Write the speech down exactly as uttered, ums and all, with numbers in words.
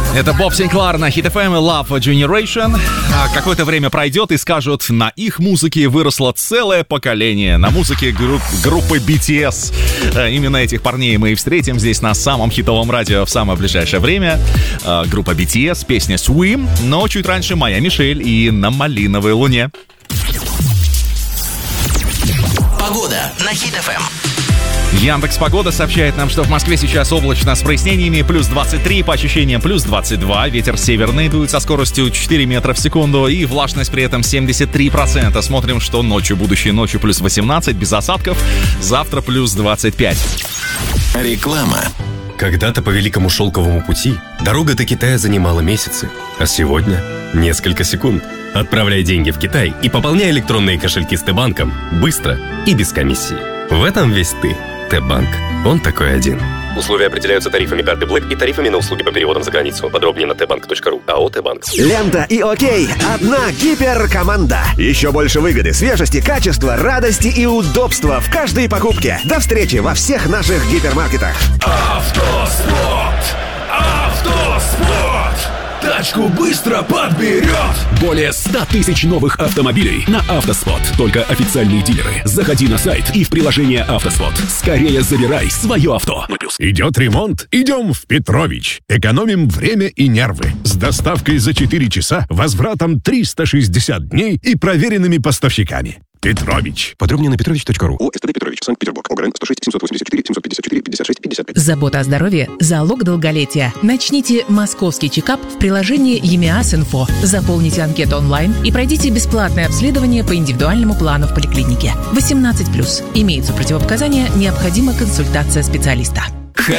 Это Боб Синклар на Hit эф эм и Love Generation. Какое-то время пройдет и скажут, на их музыке выросло целое поколение. На музыке групп, группы би ти эс. Именно этих парней мы и встретим здесь на самом хитовом радио в самое ближайшее время. Группа би ти эс, песня Swim, но чуть раньше Моя Мишель и На малиновой луне. Погода на Hit эф эм. Яндекс.Погода сообщает нам, что в Москве сейчас облачно с прояснениями, плюс двадцать три, по ощущениям плюс двадцать два, ветер северный дует со скоростью четыре метра в секунду и влажность при этом семьдесят три процента. Смотрим, что ночью, будущей ночью плюс восемнадцать, без осадков, завтра плюс двадцать пять. Реклама. Когда-то по Великому Шелковому пути дорога до Китая занимала месяцы, а сегодня несколько секунд. Отправляй деньги в Китай и пополняй электронные кошельки с Т-банком быстро и без комиссии. В этом весь ты. Т-банк. Он такой один. Условия определяются тарифами карты Black и тарифами на услуги по переводам за границу. Подробнее на тбанк точка ру. АО «Т-банк». Лента и окей. Одна гиперкоманда. Еще больше выгоды, свежести, качества, радости и удобства в каждой покупке. До встречи во всех наших гипермаркетах. Автоспорт! Автоспорт! Тачку быстро подберет! Более ста тысяч новых автомобилей на Автоспот. Только официальные дилеры. Заходи на сайт и в приложение Автоспот. Скорее забирай свое авто. Идет ремонт? Идем в Петрович. Экономим время и нервы. С доставкой за четыре часа, возвратом триста шестьдесят дней и проверенными поставщиками. Петрович. Подробнее на петрович точка ру. ОСТ Петрович, Санкт-Петербург. ОГРН сто шесть семьсот восемьдесят четыре семьсот пятьдесят четыре пятьдесят шесть пятьдесят пять. Забота о здоровье – залог долголетия. Начните московский чекап в приложении ЕМИАС-Инфо. Заполните анкету онлайн и пройдите бесплатное обследование по индивидуальному плану в поликлинике. восемнадцать плюс. Имеются противопоказания, необходима консультация специалиста.